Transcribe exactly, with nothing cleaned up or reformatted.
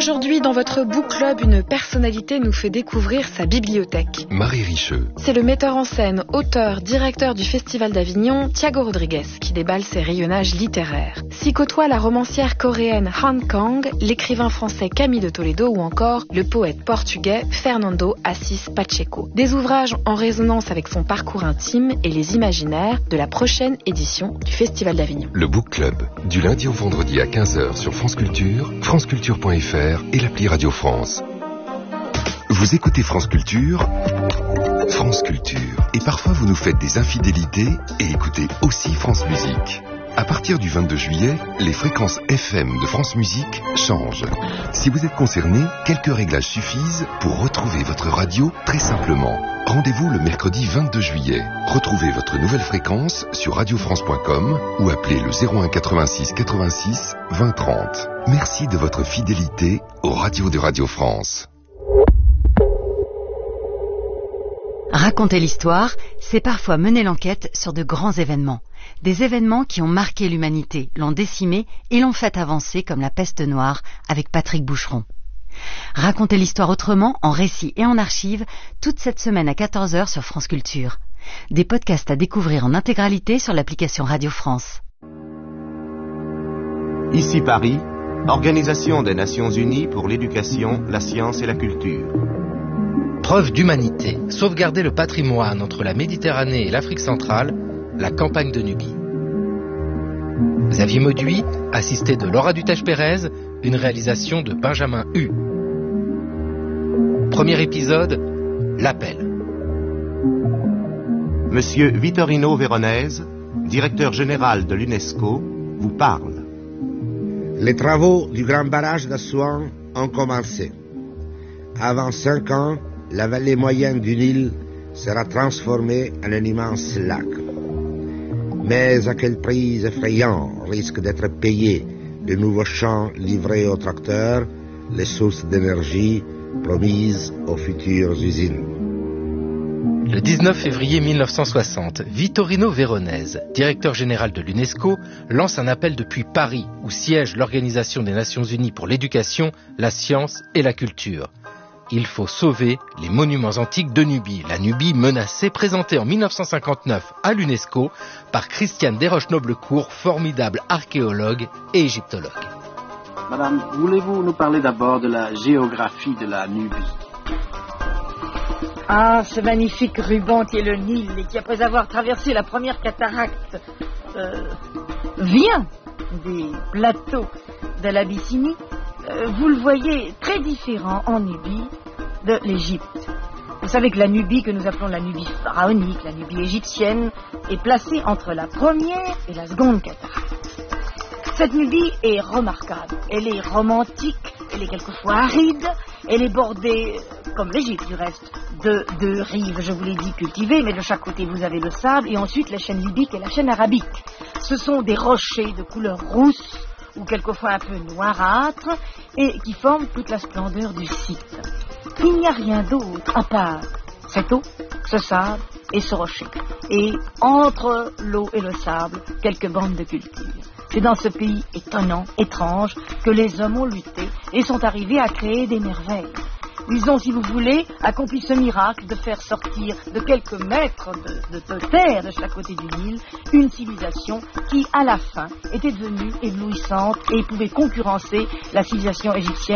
Aujourd'hui, dans votre book club, une personnalité nous fait découvrir sa bibliothèque. Marie Richeux. C'est le metteur en scène, auteur, directeur du Festival d'Avignon, Thiago Rodrigues, qui déballe ses rayonnages littéraires. S'y côtoient la romancière coréenne Han Kang, l'écrivain français Camille de Toledo ou encore le poète portugais Fernando Assis Pacheco. Des ouvrages en résonance avec son parcours intime et les imaginaires de la prochaine édition du Festival d'Avignon. Le book club, du lundi au vendredi à quinze heures sur France Culture, franceculture point f r et l'appli Radio France. Vous écoutez France Culture, France Culture. Et parfois vous nous faites des infidélités et écoutez aussi France Musique. À partir du vingt-deux juillet, les fréquences F M de France Musique changent. Si vous êtes concerné, quelques réglages suffisent pour retrouver votre radio très simplement. Rendez-vous le mercredi vingt-deux juillet. Retrouvez votre nouvelle fréquence sur radio france point com ou appelez le zéro un quatre-vingt-six quatre-vingt-six vingt trente. Merci de votre fidélité aux radios de Radio France. Raconter l'histoire, c'est parfois mener l'enquête sur de grands événements. Des événements qui ont marqué l'humanité, l'ont décimée et l'ont fait avancer comme la peste noire avec Patrick Boucheron. Raconter l'histoire autrement, en récit et en archives, toute cette semaine à quatorze heures sur France Culture. Des podcasts à découvrir en intégralité sur l'application Radio France. Ici Paris, Organisation des Nations Unies pour l'éducation, la science et la culture. Preuve d'humanité, sauvegarder le patrimoine entre la Méditerranée et l'Afrique centrale, la campagne de Nubie. Xavier Mauduit, assisté de Laura Dutèche-Pérez, une réalisation de Benjamin Hu. Premier épisode, l'appel. Monsieur Vittorino Veronese, directeur général de l'UNESCO, vous parle. Les travaux du grand barrage d'Assouan ont commencé. Avant cinq ans, la vallée moyenne du Nil sera transformée en un immense lac. Mais à quel prix effrayant risque d'être payé de nouveaux champs livrés aux tracteurs, les sources d'énergie promises aux futures usines. Le dix-neuf février mille neuf cent soixante, Vittorino Veronese, directeur général de l'UNESCO, lance un appel depuis Paris, où siège l'Organisation des Nations Unies pour l'éducation, la science et la culture. Il faut sauver les monuments antiques de Nubie. La Nubie menacée, présentée en mille neuf cent cinquante-neuf à l'UNESCO par Christiane Desroches-Noblecourt, formidable archéologue et égyptologue. Madame, voulez-vous nous parler d'abord de la géographie de la Nubie? Ah, ce magnifique ruban qui est le Nil et qui, après avoir traversé la première cataracte, euh, vient des plateaux de l'Abyssinie. Vous le voyez très différent en Nubie de l'Égypte. Vous savez que la Nubie, que nous appelons la Nubie pharaonique, la Nubie égyptienne, est placée entre la première et la seconde cataracte. Cette Nubie est remarquable. Elle est romantique, elle est quelquefois aride, elle est bordée, comme l'Égypte du reste, de deux rives, je vous l'ai dit, cultivées, mais de chaque côté vous avez le sable, et ensuite la chaîne libyque et la chaîne arabique. Ce sont des rochers de couleur rousse, ou quelquefois un peu noirâtre, et qui forment toute la splendeur du site. Il n'y a rien d'autre à part cette eau, ce sable et ce rocher. Et entre l'eau et le sable, quelques bandes de culture. C'est dans ce pays étonnant, étrange, que les hommes ont lutté et sont arrivés à créer des merveilles. Ils ont, si vous voulez, accompli ce miracle de faire sortir de quelques mètres de, de, de terre de chaque côté du Nil une civilisation qui, à la fin, était devenue éblouissante et pouvait concurrencer la civilisation égyptienne